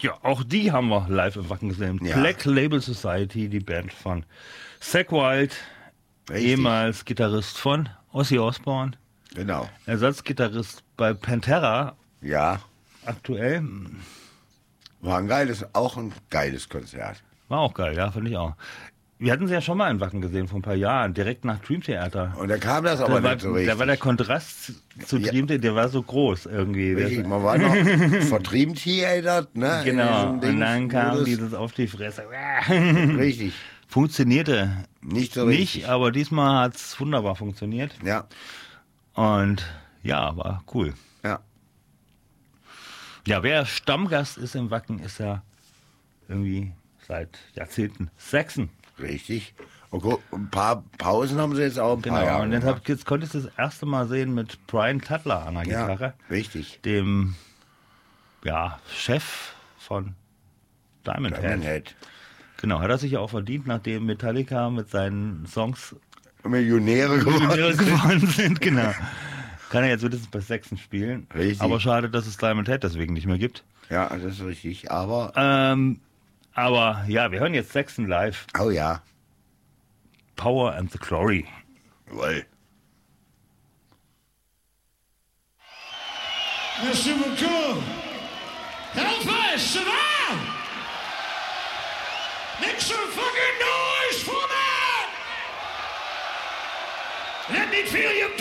Ja, auch die haben wir live im Wacken gesehen. Ja. Black Label Society, die Band von Zakk Wylde, Richtig. ehemals Gitarrist von Ozzy Osbourne, Genau. Ersatzgitarrist bei Pantera, Ja, aktuell. war auch ein geiles Konzert. War auch geil, ja, finde ich auch. Wir hatten sie ja schon mal in Wacken gesehen, vor ein paar Jahren, direkt nach Dream Theater. Und da kam das aber nicht so richtig. Da war der Kontrast zu Ja. Dream Theater, der war so groß irgendwie. Richtig, man war noch vertrieben Theater, ne? Genau, in diesem und dann kam Modus. dieses auf die Fresse. Richtig. Funktionierte Nicht so richtig. nicht, aber diesmal hat es wunderbar funktioniert. Ja, Und ja, war cool. ja. Ja, wer Stammgast ist im Wacken, ist ja irgendwie seit Jahrzehnten Saxon. Richtig. Und ein paar Pausen haben sie jetzt auch ein paar Genau, Jahre und gemacht. jetzt konnte ich das erste Mal sehen mit Brian Cutler an der Ja, Gitarre, richtig. dem Chef von Diamond Diamond Head. Head. Genau, hat er sich ja auch verdient, nachdem Metallica mit seinen Songs Millionäre geworden. geworden sind. Genau. Kann er jetzt wenigstens bei Saxon spielen. Richtig. Aber schade, dass es Diamond Head deswegen nicht mehr gibt. Ja, das ist richtig. Aber, Aber ja, wir hören jetzt Saxon live. oh ja. Power and the Glory. Jawohl. That's super cool. Hellfire, survive! Make some fucking noise for that! Let me feel your